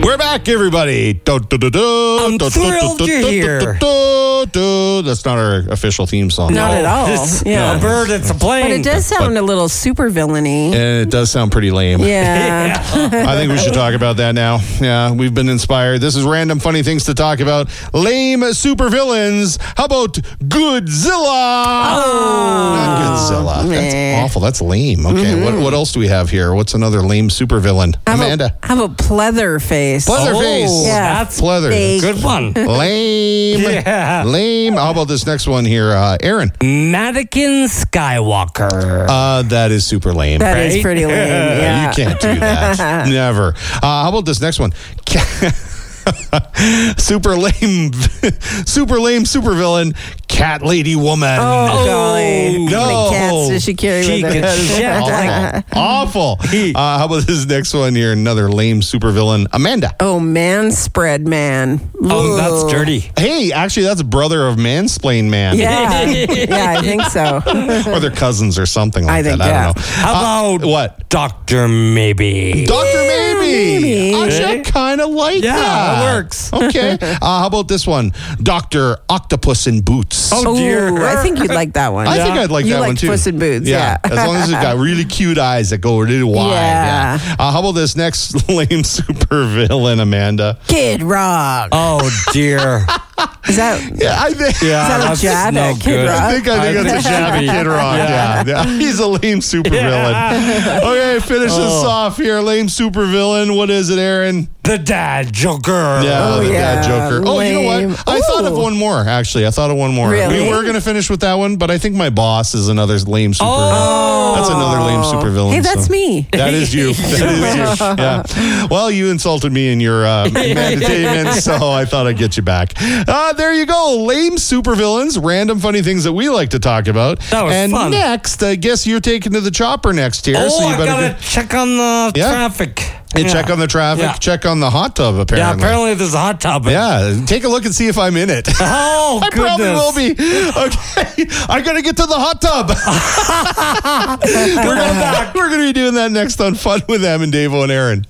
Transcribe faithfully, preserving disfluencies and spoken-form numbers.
We're back, everybody. I'm thrilled you're here. That's not our official theme song. Not at all. It's Yeah. a bird, it's a plane. But it does sound a little super villainy. And it does sound pretty lame. Yeah. I think we should talk about that now. Yeah, we've been inspired. This is random funny things to talk about. Lame supervillains. How about Godzilla? Oh, Not Godzilla. meh. That's awful. That's lame. Okay, what what else do we have here? What's another lame supervillain? How Amanda. about, how about Pleatherface? Pleatherface. Oh, Yeah. that's Pleather. Fake. good one. Lame. Yeah. Lame. How about this next one here? Uh, Aaron. Mannequin Skywalker. Uh, that is super lame. That is Right? pretty lame. Yeah. You can't do that. Never. Uh, how about this next one? super lame, super lame supervillain, Cat Lady Woman. Oh, golly. no. How many cats does she carry She with her? could shed Awful. Awful. Uh, how about this next one here? Another lame supervillain, Amanda. Oh, man spread man. Oh, that's Ooh. dirty. Hey, actually, that's brother of Mansplain Man. Yeah. Yeah, I think so. Or they're cousins or something like I think, that. I yeah. don't know. How Uh, about what? Doctor Maybe? Doctor Yeah, Maybe. maybe. Actually, I kind of like Yeah, that. it works. Okay. Uh, how about this one? Doctor Octopus in Boots. Oh, dear. Ooh, I think you'd like that one. I think I'd like You that like one too. Puss in Boots, yeah. As long as it's got really cute eyes that go really wide. Yeah. Yeah. Uh, how about this next lame super villain, Amanda? Kid Rock. Oh, dear. Is that Yeah, I think. Yeah, that a that's jab no at Kid good. Rock? I think I think I that's a think jab at so. Kid Rock. Yeah. Yeah. He's a lame super villain. Okay, finish this Oh. off here. Lame super villain. What is it, Aaron? The Dad Joker. Yeah, Oh, the yeah, Dad Joker. Oh, you know lame. what? I thought of Ooh. one more, actually. I thought of one more. Really? We were going to finish with that one, but I think my boss is another lame super Oh. That's another lame super villain. Hey, that's so. me. That is you. That is you. Yeah. Well, you insulted me in your uh, entertainment, so I thought I'd get you back. Uh, there you go. Lame supervillains, random funny things that we like to talk about. That was and fun. next, I guess you're taking to the chopper next here. Oh, so you I better gotta go- check on the Yeah. traffic. Hey, Yeah. check on the traffic. Yeah. Check on the hot tub, apparently. Yeah, apparently there's a hot tub. Yeah, take a look and see if I'm in it. Oh, I goodness. probably will be. Okay, I gotta get to the hot tub. we're, gonna, we're gonna be doing that next on Fun with Em and Davo and Aaron.